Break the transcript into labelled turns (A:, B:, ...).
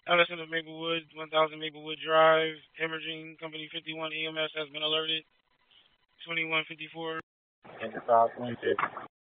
A: Allison of Maplewood, 1000 Maplewood Drive, Emerging Company 51 EMS has been alerted. 2154.
B: Enterprise 26.